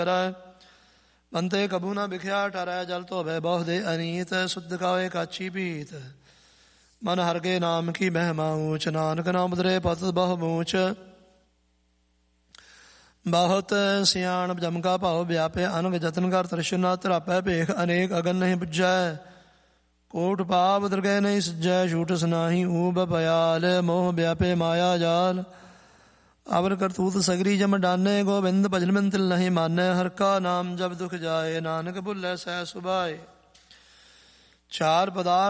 ਕਰੈ। ਬੰਤੇ ਕਬੂ ਨਾ ਵਿਖਿਆ ਠਰੈ, ਜਲ ਧੋਵੈ ਬਹੁ ਦੇ ਅਨੀਤ। ਸੁਧ ਕਾਵੇ ਕਾਛੀ ਪੀਤ, ਮਨ ਹਰਗੇ ਨਾਮ ਕੀ ਮਹਿਮਾ ਊਚ। ਨਾਨਕ ਨਾਮ ਉਦਰੇ ਪਤ ਬਹੁ ਮੂਚ, ਬਹੁਤ ਸਿਆਣ ਜਮ ਕਾ ਭਾਉ ਵਿਆਪੇ। ਅਨਗ ਜਤਨ ਕਰ ਤ੍ਰਿਸ਼ਨ ਨਾ ਧਰਾਪੈ, ਭੇਖ ਅਨੇਕ ਅਗਨ ਨਹੀਂ ਬੁਝੈ। ਕੋਟ ਪਾਪ ਦਰਗਹਿ ਨਹੀਂ ਸਜੈ, ਛੂਟ ਸੁਨਾਹੀ ਊਬ ਭਿਆਲ। ਮੋਹ ਵਿਆਪੇ ਮਾਇਆ ਜਾਲ, ਅਵਰ ਕਰਤੂਤ ਸਗਰੀ ਜਮ ਡਾਨੇ। ਗੋਬਿੰਦ ਭਜਨ ਬਿਨ ਤਿਲ ਨਹੀਂ ਮਾਨੈ, ਹਰ ਕਾ ਨਾਮ ਜਬ ਦੁਖ ਜਾਏ। ਨਾਨਕ ਭੁੱਲੈ ਸਹਿ ਸੁਭਾਏ। ਚਾਰ ਪਦਾਰਥ